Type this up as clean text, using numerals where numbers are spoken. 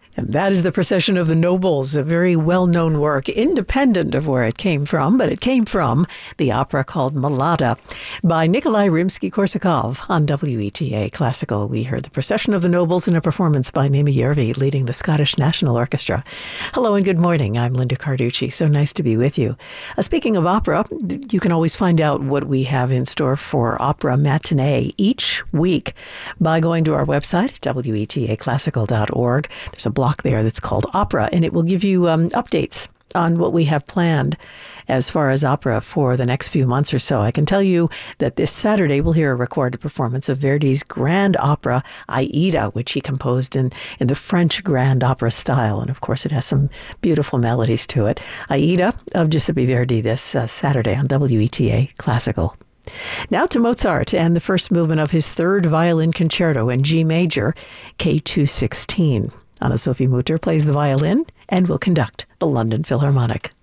And that is the Procession of the Nobles, a very well-known work, independent of where it came from, but it came from the opera called Mlada by Nikolai Rimsky-Korsakov on WETA Classical. We heard the Procession of the Nobles in a performance by Naomi Järvi, leading the Scottish National Orchestra. Hello and good morning. I'm Linda Carducci. So nice to be with you. Speaking of opera, you can always find out what we have in store for Opera Matinee each week by going to our website, wetaclassical.org. There's a block there that's called Opera, and it will give you updates on what we have planned as far as opera for the next few months or so. I can tell you that this Saturday we'll hear a recorded performance of Verdi's grand opera, Aida, which he composed in the French grand opera style. And of course, it has some beautiful melodies to it. Aida of Giuseppe Verdi this Saturday on WETA Classical. Now to Mozart and the first movement of his third violin concerto in G major, K216. Anna-Sophie Mutter plays the violin and will conduct the London Philharmonic.